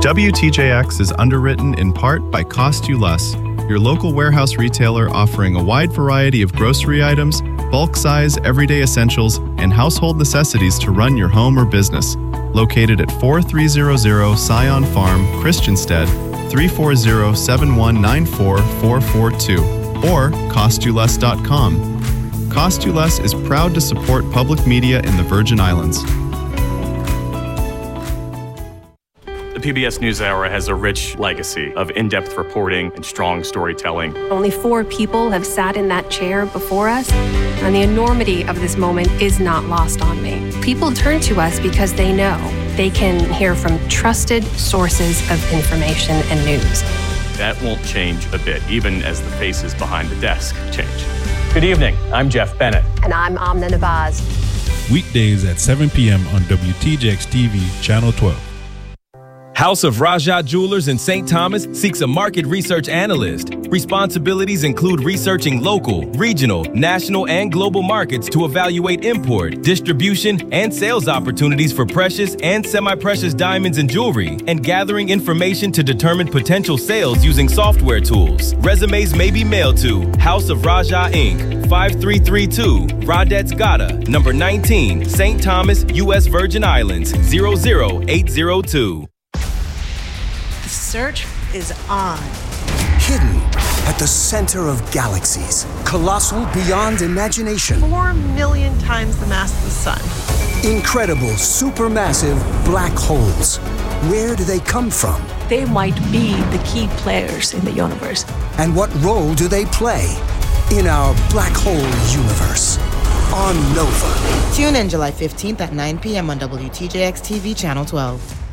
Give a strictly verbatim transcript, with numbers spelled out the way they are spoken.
W T J X is underwritten in part by Cost You Less, your local warehouse retailer offering a wide variety of grocery items, bulk size, everyday essentials, and household necessities to run your home or business. Located at forty-three hundred Scion Farm, Christiansted, three four zero, seven one nine four, four four two, or cost you less dot com. Cost You Less is proud to support public media in the Virgin Islands. The P B S NewsHour has a rich legacy of in-depth reporting and strong storytelling. Only four people have sat in that chair before us, and the enormity of this moment is not lost on me. People turn to us because they know they can hear from trusted sources of information and news. That won't change a bit, even as the faces behind the desk change. Good evening. I'm Jeff Bennett. And I'm Amna Nabaz. Weekdays at seven p.m. on W T J X T V, Channel twelve. House of Raja Jewelers in Saint Thomas seeks a market research analyst. Responsibilities include researching local, regional, national, and global markets to evaluate import, distribution, and sales opportunities for precious and semi-precious diamonds and jewelry, and gathering information to determine potential sales using software tools. Resumes may be mailed to House of Raja Incorporated, five three three two Raudets Gata, number nineteen, Saint Thomas, U S Virgin Islands, zero zero eight zero two. The search is on. Hidden at the center of galaxies. Colossal beyond imagination. Four million times the mass of the sun. Incredible, supermassive black holes. Where do they come from? They might be the key players in the universe. And what role do they play in our black hole universe? On Nova. Tune in July fifteenth at nine p.m. on W T J X T V, Channel twelve.